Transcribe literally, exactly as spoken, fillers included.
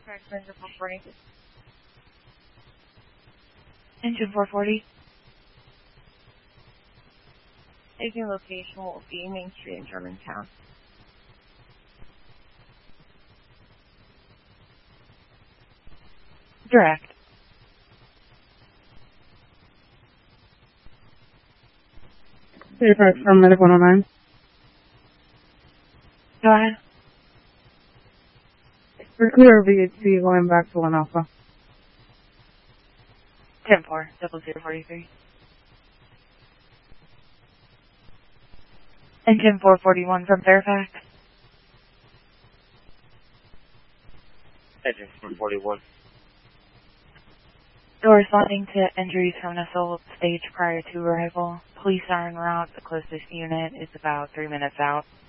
Fairfax, engine four forty. Engine four forty. Taking location will be Main Street in Germantown. Direct. Fairfax, Medic one oh nine. Go ahead. We're clear of V H C going back to one Alpha. ten four, double zero forty-three. Engine four forty-one from Fairfax. Engine four forty-one. Door responding to injuries from an assault stage prior to arrival. Police are en route. The closest unit is about three minutes out.